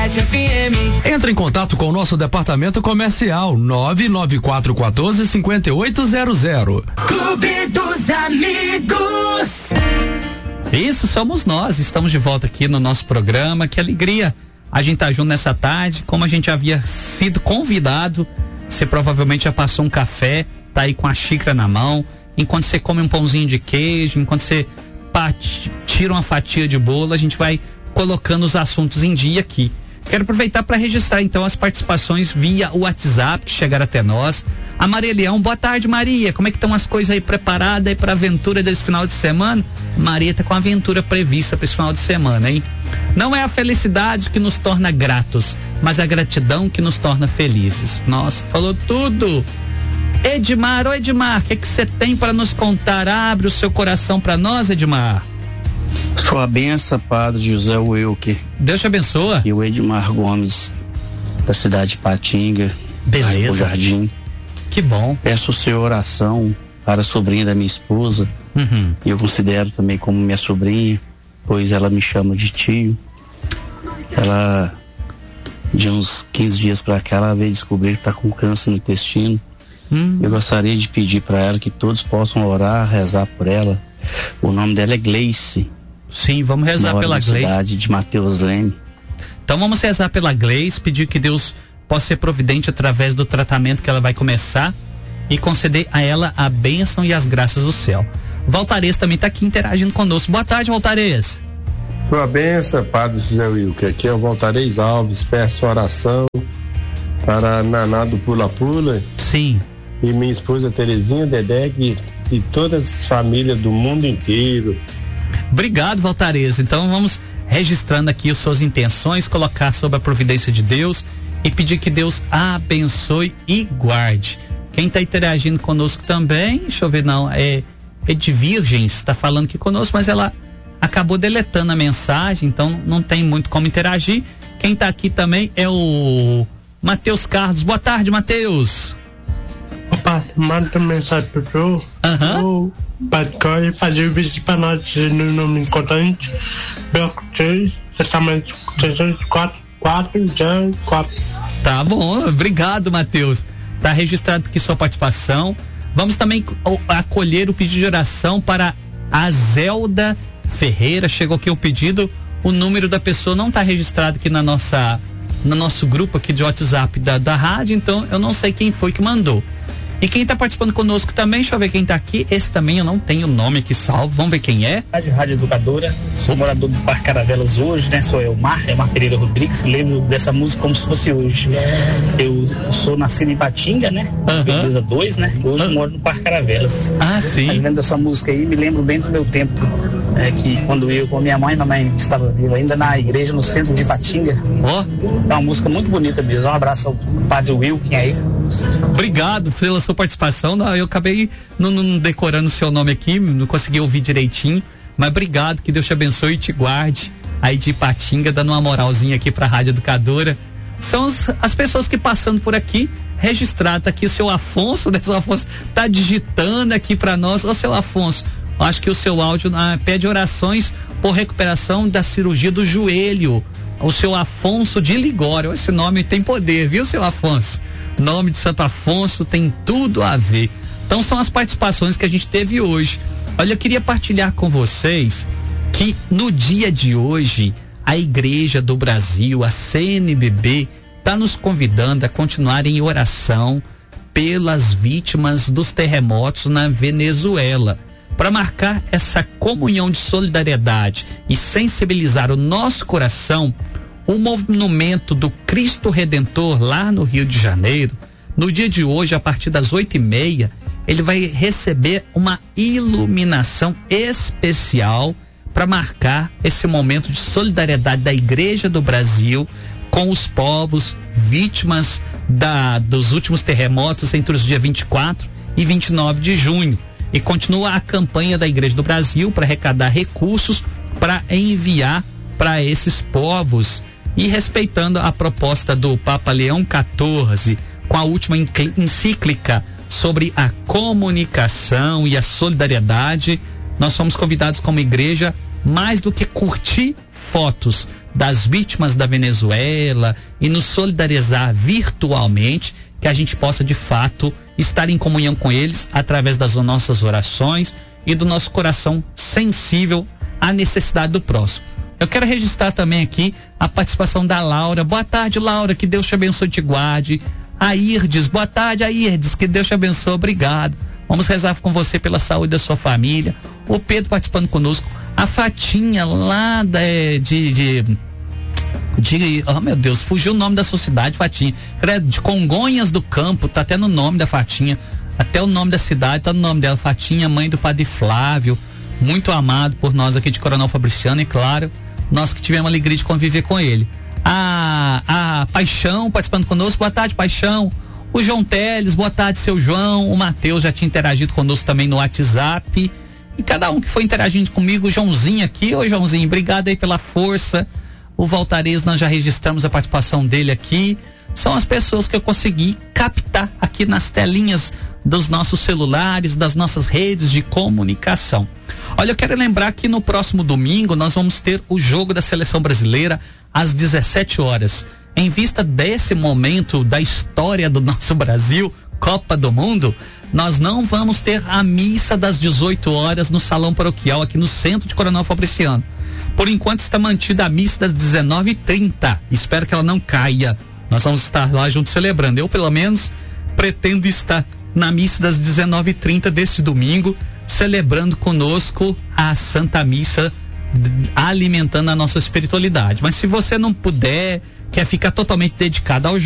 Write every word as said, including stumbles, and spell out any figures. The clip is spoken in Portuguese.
sete F M. Entre em contato com o nosso departamento comercial nove nove quatro um quatro cinco oito zero zero. Clube dos Amigos. Isso, somos nós. Estamos de volta aqui no nosso programa. Que alegria a gente tá junto nessa tarde. Como a gente havia sido convidado, você provavelmente já passou um café, tá aí com a xícara na mão. Enquanto você come um pãozinho de queijo, enquanto você pat- tira uma fatia de bolo, a gente vai colocando os assuntos em dia aqui. Quero aproveitar para registrar então as participações via o WhatsApp que chegaram até nós. A Maria Leão, boa tarde, Maria. Como é que estão as coisas aí preparadas aí para a aventura desse final de semana? Maria tá com a aventura prevista para esse final de semana, hein? Não é a felicidade que nos torna gratos, mas a gratidão que nos torna felizes. Nossa, falou tudo. Edmar, ô Edmar, o que que você tem para nos contar? Abre o seu coração para nós, Edmar. Sua benção, Padre José Wilker. Deus te abençoa. E o Edmar Gomes, da cidade de Patinga. Beleza. O Jardim. Que bom. Peço sua oração para a sobrinha da minha esposa. Uhum. E eu considero também como minha sobrinha, pois ela me chama de tio. Ela, de uns quinze dias para cá, ela veio descobrir que está com câncer no intestino. Hum. Eu gostaria de pedir para ela que todos possam orar, rezar por ela. O nome dela é Gleice. Sim, vamos rezar mora pela na Gleice. cidade de Mateus Leme. Então vamos rezar pela Gleice, pedir que Deus possa ser providente através do tratamento que ela vai começar e conceder a ela a bênção e as graças do céu. Valtarez também está aqui interagindo conosco. Boa tarde, Valtarez. Sua benção, Padre José Wilker. Aqui é o Valtarez Alves. Peço oração para Naná do Pula Pula. Sim. E minha esposa Terezinha Dedé e, e todas as famílias do mundo inteiro. Obrigado, Valtarez. Então vamos registrando aqui as suas intenções, colocar sob a providência de Deus e pedir que Deus abençoe e guarde. Quem está interagindo conosco também, deixa eu ver, não, é, é de Virgens, está falando aqui conosco, mas ela acabou deletando a mensagem, então não tem muito como interagir. Quem está aqui também é o Matheus Carlos. Boa tarde, Matheus. Opa, manda mensagem pro senhor. Aham. Pode fazer o vídeo para nós no nome importante. Bloco três, testamento trezentos e quatro, quatro, zero, quatro. Tá bom, obrigado, Matheus. Tá registrado aqui sua participação. Vamos também acolher o pedido de oração para a Zelda Ferreira. Chegou aqui o pedido. O número da pessoa não está registrado aqui na nossa, no nosso grupo aqui de WhatsApp da, da rádio, então eu não sei quem foi que mandou. E quem está participando conosco também, deixa eu ver quem está aqui. Esse também eu não tenho o nome aqui salvo. Vamos ver quem é. Rádio, Rádio Educadora, sou morador do Parque Caravelas hoje, né? Sou Elmar, Elmar Pereira Rodrigues. Lembro dessa música como se fosse hoje. Eu sou nascido em Patinga, né? Uhum. Beleza dois, né? Hoje uhum. moro no Parque Caravelas. Ah, sim. Mas lembro dessa música aí, me lembro bem do meu tempo. É que quando eu com minha mãe, mamãe estava viva ainda na igreja no centro de Patinga. Ó. Oh. É uma música muito bonita mesmo. Um abraço ao Padre Wilkin aí. Obrigado pela sua participação. Eu acabei não, não decorando o seu nome aqui, não consegui ouvir direitinho, mas obrigado, que Deus te abençoe e te guarde aí de Ipatinga, dando uma moralzinha aqui pra Rádio Educadora. São as, as pessoas que passando por aqui, registrado aqui o seu Afonso, né? O seu Afonso tá digitando aqui pra nós. Ô, seu Afonso, acho que o seu áudio ah, pede orações por recuperação da cirurgia do joelho. O seu Afonso de Ligório. Esse nome tem poder, viu, seu Afonso? Nome de Santo Afonso tem tudo a ver. Então são as participações que a gente teve hoje. Olha, eu queria partilhar com vocês que no dia de hoje a Igreja do Brasil, a C N B B, está nos convidando a continuar em oração pelas vítimas dos terremotos na Venezuela. Para marcar essa comunhão de solidariedade e sensibilizar o nosso coração, o monumento do Cristo Redentor lá no Rio de Janeiro, no dia de hoje, a partir das oito e meia, ele vai receber uma iluminação especial para marcar esse momento de solidariedade da Igreja do Brasil com os povos vítimas da, dos últimos terremotos entre os dias vinte e quatro e vinte e nove de junho. E continua a campanha da Igreja do Brasil para arrecadar recursos para enviar para esses povos, e respeitando a proposta do Papa Leão quatorze, com a última encíclica sobre a comunicação e a solidariedade, nós somos convidados como igreja mais do que curtir fotos das vítimas da Venezuela e nos solidarizar virtualmente, que a gente possa de fato estar em comunhão com eles através das nossas orações e do nosso coração sensível à necessidade do próximo. Eu quero registrar também aqui a participação da Laura. Boa tarde, Laura, que Deus te abençoe e te guarde. A Irdes, boa tarde, a Irdes, que Deus te abençoe, obrigado. Vamos rezar com você pela saúde da sua família. O Pedro participando conosco. A Fatinha lá da, de, de, de. Oh, meu Deus, fugiu o nome da sua cidade, Fatinha. De Congonhas do Campo, tá até no nome da Fatinha. Até o nome da cidade tá no nome dela. Fatinha, mãe do Padre Flávio. Muito amado por nós aqui de Coronel Fabriciano, e claro, nós que tivemos a alegria de conviver com ele. A, a Paixão participando conosco. Boa tarde, Paixão. O João Teles, boa tarde, seu João. O Matheus já tinha interagido conosco também no WhatsApp. E cada um que foi interagindo comigo, o Joãozinho aqui. Ô, Joãozinho, obrigado aí pela força. O Valtarez, nós já registramos a participação dele aqui. São as pessoas que eu consegui captar aqui nas telinhas dos nossos celulares, das nossas redes de comunicação. Olha, eu quero lembrar que no próximo domingo nós vamos ter o jogo da Seleção Brasileira às dezessete horas. Em vista desse momento da história do nosso Brasil, Copa do Mundo, nós não vamos ter a missa das dezoito horas no Salão Paroquial aqui no centro de Coronel Fabriciano. Por enquanto está mantida a missa das dezenove e trinta. Espero que ela não caia. Nós vamos estar lá juntos celebrando. Eu, pelo menos, pretendo estar na missa das dezenove e trinta deste domingo, celebrando conosco a Santa Missa, alimentando a nossa espiritualidade. Mas se você não puder, quer ficar totalmente dedicado ao